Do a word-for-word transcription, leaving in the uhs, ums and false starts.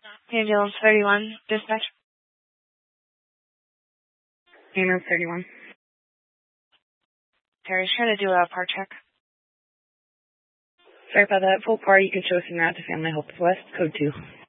Ambulance thirty-one, dispatch. Ambulance thirty-one. Terry's trying to do a part check. Sorry about that. Full par, you can show us in route to Family Hope West, code two.